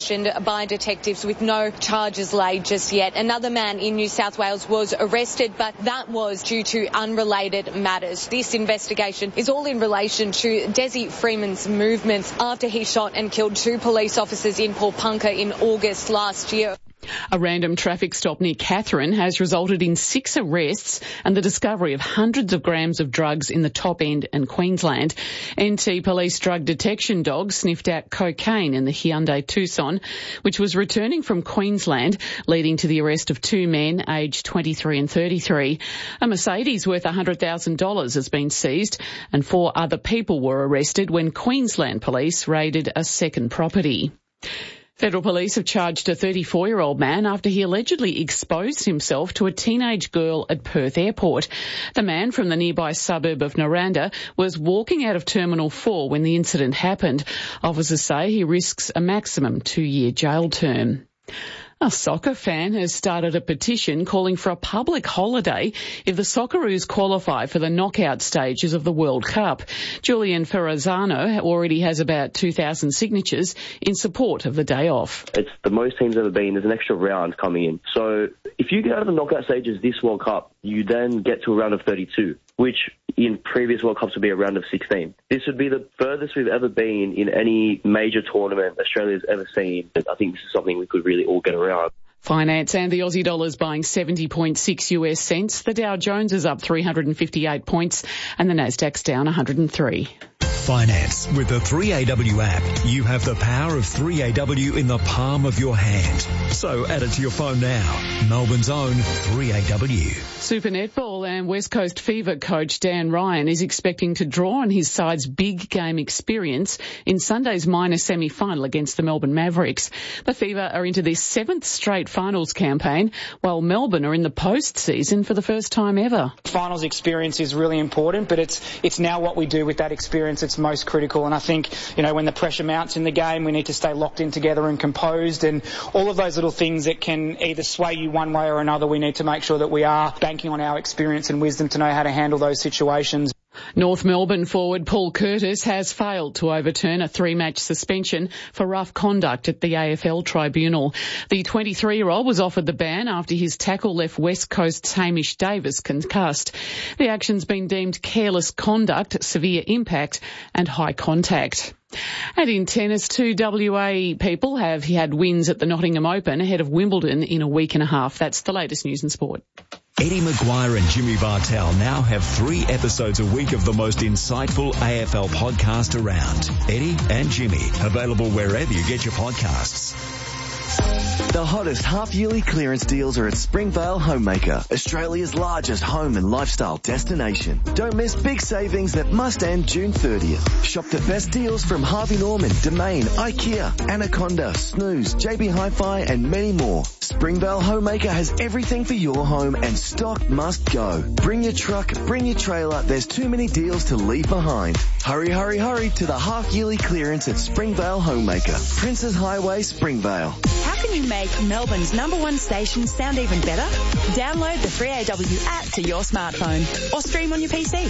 questioned by detectives with no charges laid just yet. Another man in New South Wales was arrested, but that was due to unrelated matters. This investigation is all in relation to Desi Freeman's movements after he shot and killed 2 police officers in Paulpunka in August last year. A random traffic stop near Katherine has resulted in 6 arrests and the discovery of hundreds of grams of drugs in the top end and Queensland. NT Police drug detection dogs sniffed out cocaine in the Hyundai Tucson, which was returning from Queensland, leading to the arrest of 2 men aged 23 and 33. A Mercedes worth $100,000 has been seized and 4 other people were arrested when Queensland Police raided a second property. Federal Police have charged a 34-year-old man after he allegedly exposed himself to a teenage girl at Perth Airport. The man from the nearby suburb of Naranda was walking out of Terminal 4 when the incident happened. Officers say he risks a maximum 2-year jail term. A soccer fan has started a petition calling for a public holiday if the Socceroos qualify for the knockout stages of the World Cup. Julian Ferrazzano already has about 2,000 signatures in support of the day off. It's the most teams ever been. There's an extra round coming in. So if you get out of the knockout stages this World Cup, you then get to a round of 32, which in previous World Cups would be a round of 16. This would be the furthest we've ever been in any major tournament Australia's ever seen. I think this is something we could really all get around. Finance and the Aussie dollar's buying 70.6 US cents. The Dow Jones is up 358 points and the Nasdaq's down 103. Finance. With the 3AW app, you have the power of 3AW in the palm of your hand. So add it to your phone now. Melbourne's own 3AW. Super Netball and West Coast Fever coach Dan Ryan is expecting to draw on his side's big game experience in Sunday's minor semi-final against the Melbourne Mavericks. The Fever are into their 7th straight finals campaign, while Melbourne are in the postseason for the first time ever. Finals experience is really important, but it's now what we do with that experience that's most critical. And I think, when the pressure mounts in the game, we need to stay locked in together and composed, and all of those little things that can either sway you one way or another, we need to make sure that we are banking on our experience and wisdom to know how to handle those situations. North Melbourne forward Paul Curtis has failed to overturn a 3-match suspension for rough conduct at the AFL tribunal. The 23-year-old was offered the ban after his tackle left West Coast's Hamish Davis concussed. The action's been deemed careless conduct, severe impact and high contact. And in tennis, 2 WA people have had wins at the Nottingham Open ahead of Wimbledon in a week and a half. That's the latest news and sport. Eddie Maguire and Jimmy Bartell now have 3 episodes a week of the most insightful AFL podcast around. Eddie and Jimmy, available wherever you get your podcasts. The hottest half-yearly clearance deals are at Springvale Homemaker, Australia's largest home and lifestyle destination. Don't miss big savings that must end June 30th. Shop the best deals from Harvey Norman, Domain, IKEA, Anaconda, Snooze, JB Hi-Fi and many more. Springvale Homemaker has everything for your home and stock must go. Bring your truck, bring your trailer, there's too many deals to leave behind. Hurry, hurry, hurry to the half-yearly clearance at Springvale Homemaker, Princes Highway, Springvale. How can you make Melbourne's #1 station sound even better? Download the 3AW app to your smartphone or stream on your PC.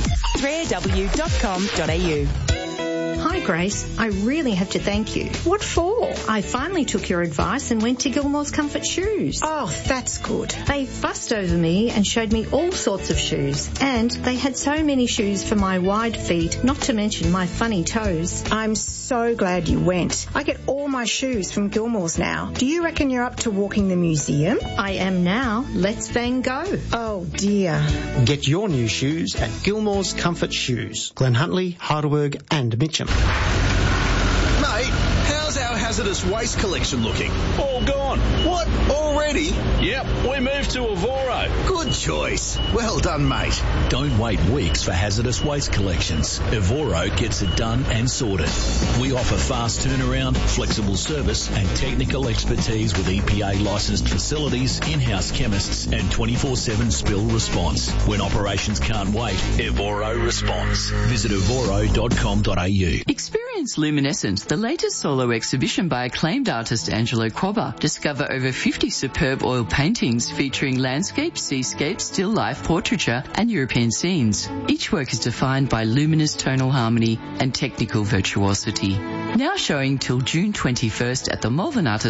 3aw.com.au. Hi Grace, I really have to thank you. What for? I finally took your advice and went to Gilmore's Comfort Shoes. Oh, that's good. They fussed over me and showed me all sorts of shoes. And they had so many shoes for my wide feet, not to mention my funny toes. I'm so glad you went. I get all my shoes from Gilmore's now. Do you reckon you're up to walking the museum? I am now. Let's then go. Oh dear. Get your new shoes at Gilmore's Comfort Shoes, Glen Huntly, Heidelberg and Mitcham. Mate, how's our hazardous waste collection looking? All gone. What? Already? Yep, we moved to Evoro. Good choice. Well done, mate. Don't wait weeks for hazardous waste collections. Evoro gets it done and sorted. We offer fast turnaround, flexible service and technical expertise with EPA licensed facilities, in-house chemists and 24/7 spill response. When operations can't wait, Evoro responds. Visit evoro.com.au. Experience Luminescent, the latest solo exhibition by acclaimed artist Angelo Cobber. Discover over 50 superb oil paintings featuring landscape, seascape, still life, portraiture and European scenes. Each work is defined by luminous tonal harmony and technical virtuosity. Now showing till June 21st at the Malvern Artist